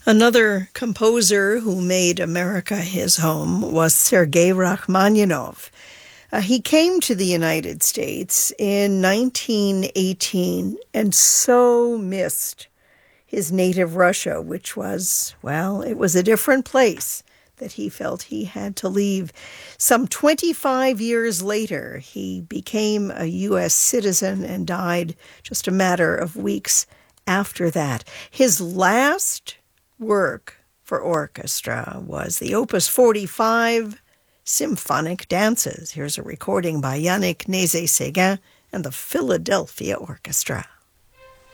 Another composer who made America his home was Sergei Rachmaninoff. He came to the United States in 1918 and so missed his native Russia, which was, well, it was a different place that he felt he had to leave. Some 25 years later, he became a U.S. citizen and died just a matter of weeks after that. His last work for orchestra was the Opus 45 Symphonic Dances. Here's a recording by Yannick Nézet-Séguin and the Philadelphia Orchestra.